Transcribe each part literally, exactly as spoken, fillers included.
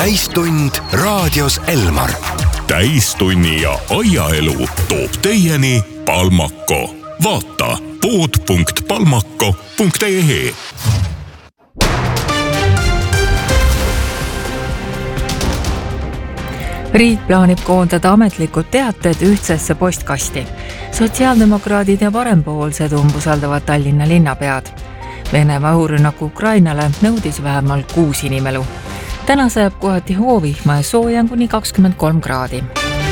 täistund raadios Elmar. Täistunni ja aiaelu toob teieni Palmako. Vaata pood punkt palmako punkt ee. Riik plaanib koondada ametlikud teated ühtsesse postkasti. Sotsiaaldemokraadid ja parempoolsed umbusaldavad Tallinna linnapead. Venemaa õhurünnaku Ukrainale nõudis vähemalt kuus inimelu. Täna sajab kohati hoovihma ja sooja kuni kakskümmend kolm kraadi.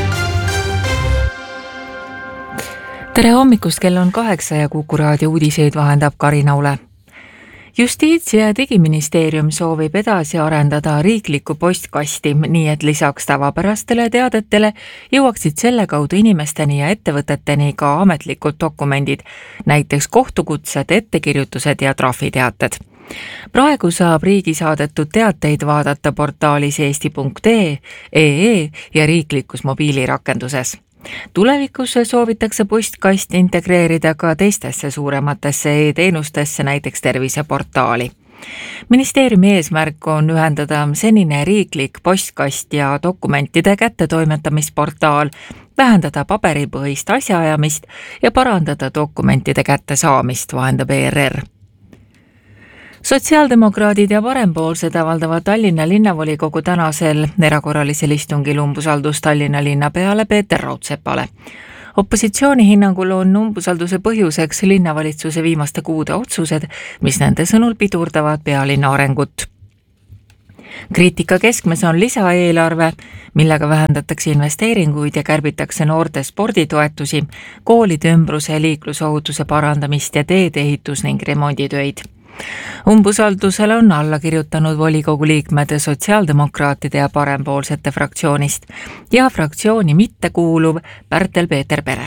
Tere hommikust, kell on kaheksa ja Kuku raadio uudiseid vahendab Karina Ule. Justiits- ja digiministeerium soovib edasi arendada riiklikku postkasti, nii et lisaks tavapärastele teadetele jõuaksid selle kaudu inimesteni ja ettevõteteni ka ametlikud dokumendid, näiteks kohtukutsed, ettekirjutused ja trahviteated. Praegu saab riigi saadetud teateid vaadata portaalis eesti punkt ee ja riiklikus mobiilirakenduses. Tulevikus soovitakse postkast integreerida ka teistesse suurematesse e-teenustesse, näiteks terviseportaali. Ministeeriumi eesmärk on ühendada senine riiklik postkast ja dokumentide kättetoimetamisportaal, vähendada paberipõhist asjaajamist ja parandada dokumentide kättesaamist, vahendab E R R. Sotsiaaldemokraadid ja parempoolsed avaldavad Tallinna linnavolikogu tänasel erakorralisel istungil umbusaldust Tallinna linnapeale Peeter Raudsepale. Opositsiooni hinnangul on umbusalduse põhjuseks linnavalitsuse viimaste kuude otsused, mis nende sõnul pidurdavad pealinna arengut. Kriitika keskmes on lisaeelarve, millega vähendatakse investeeringuid ja kärbitakse noorte sporditoetusi, koolide ümbruse ja liiklusohutuse parandamist ja teedeehitus ning remonditöid. Umbusaldusele on alla kirjutanud volikogu liikmed sotsiaaldemokraatide ja parempoolsete fraktsioonist ja fraktsiooni mitte kuuluv Pärtel-Peeter Pere.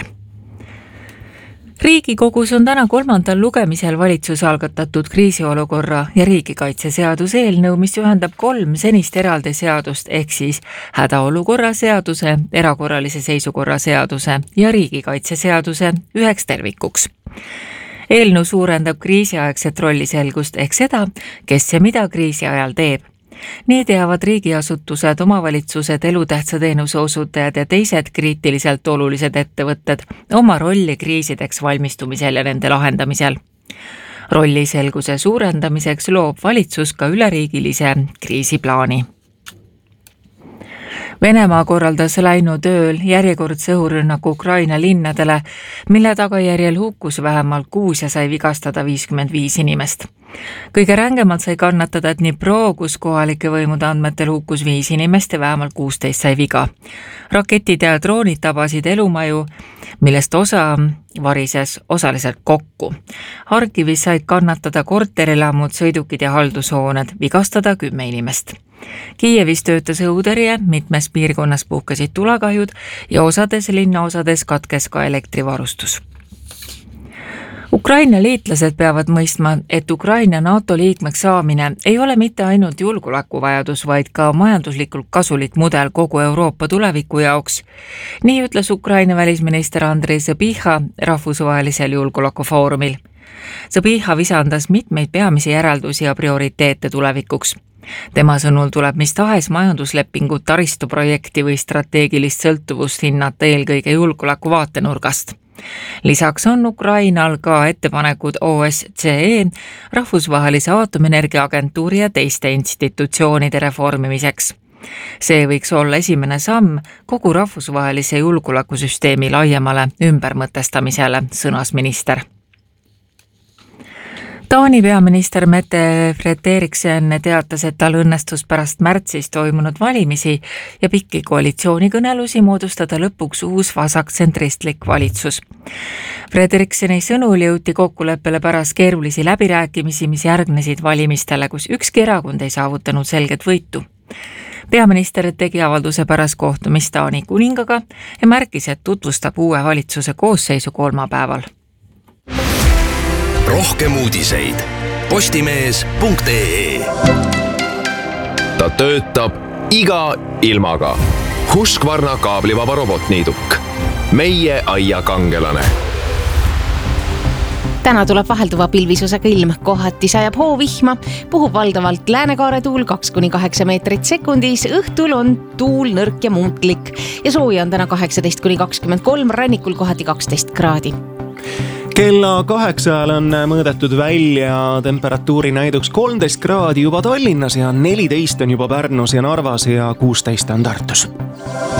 Riigikogus on täna kolmandal lugemisel valitsuse algatatud kriisiolukorra ja riigikaitseseaduse eelnõu, mis ühendab kolm senist eraldi seadust ehk siis hädaolukorra seaduse, erakorralise seisukorra seaduse ja riigikaitseseaduse üheks tervikuks. Eelnõu suurendab kriisiaegset rolliselgust ehk seda, kes ja mida kriisi ajal teeb. Nii teavad riigiasutused, omavalitsused, elutähtsa teenuse osutajad ja teised kriitiliselt olulised ettevõtted oma rolli kriisideks valmistumisel ja nende lahendamisel. Rolliselguse suurendamiseks loob valitsus ka üleriigilise kriisiplaani. Venemaa korraldas läinud ööl järjekordse õhurünnaku Ukraina linnadele, mille tagajärjel hukkus vähemalt kuus ja sai vigastada viiskümmend viis inimest. Kõige rängemalt sai kannatada Dnipro, kus kohalike võimude andmetel hukkus viis inimest ja vähemalt kuusteist sai viga. Raketid ja droonid tabasid elumaju, millest osa varises osaliselt kokku. Harkivis said kannatada korterelamud, sõidukid ja haldushooned, vigastada kümme inimest. Kiievis töötas õhutõrje, mitmes piirkonnas puhkesid tulekahjud ja osades linnaosades katkes ka elektrivarustus. Ukraina liitlased peavad mõistma, et Ukraina NATO liikmeks saamine ei ole mitte ainult julgeolekuvajadus, vaid ka majanduslikult kasulik mudel kogu Euroopa tuleviku jaoks. Nii ütles Ukraina välisminister Andrei Zabiha rahvusvahelisel julgeolekufoorumil. Zabiha visandas mitmeid peamisi järeldusi ja prioriteete tulevikuks. Tema sõnul tuleb mis tahes majanduslepingut, taristuprojekti või strateegilist sõltuvust hinnata eelkõige julgeoleku vaatenurgast. Lisaks on Ukrainal ka ettepanekud O S C E, rahvusvahelise aatomenergia agentuuri ja teiste institutsioonide reformimiseks. See võiks olla esimene samm kogu rahvusvahelise julgeolekusüsteemi laiemale ümbermõtestamisele, sõnas minister. Taani peaminister Mette Frederiksen teatas, et tal õnnestus pärast märtsis toimunud valimisi ja pikki koalitsioonikõnelusi moodustada lõpuks uus vasaktsentristlik valitsus. Frederikseni sõnul jõuti kokkuleppele pärast keerulisi läbirääkimisi, mis järgnesid valimistele, kus ükski erakond ei saavutanud selget võitu. Peaminister tegi avalduse pärast kohtumist Taani kuningaga ja märkis, et tutvustab uue valitsuse koosseisu kolmapäeval. Rohkem uudiseid postimees punkt ee. Ta töötab iga ilmaga. Husqvarna kaablivaba robotniiduk. Meie aia kangelane. täna tuleb vahelduva pilvisusega ilm, kohati sajab hoovihma, puhub valdavalt läänekaare tuul kaks kuni kaheksa meetrit sekundis, õhtul on tuul nõrk ja muutlik ja sooja on täna kaheksateist kuni kakskümmend kolm, rannikul kohati kaksteist kraadi. Kella kaheksa ajal on mõõdetud välja temperatuuri näiduks kolmteist kraadi juba Tallinnas ja neliteist on juba Pärnus ja Narvas ja kuusteist on Tartus.